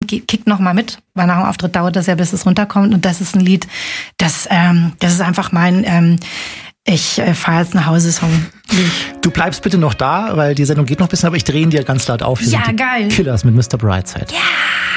kickt noch mal mit, weil nach dem Auftritt dauert das ja, bis es runterkommt. Und das ist ein Lied, das ist einfach mein ich fahre jetzt nach Hause-Song. Du bleibst bitte noch da, weil die Sendung geht noch ein bisschen, aber ich drehe ihn dir ganz laut auf. Ja, geil. Killers mit Mr. Brightside. Ja.